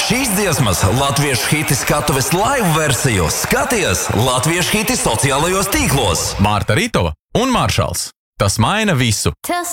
šīs dziesmas latviešu hiti skatuves live versiju skaties latviešu hiti sociālajos tīklos. Mārta Ritova un Maršals. Tas maina visu.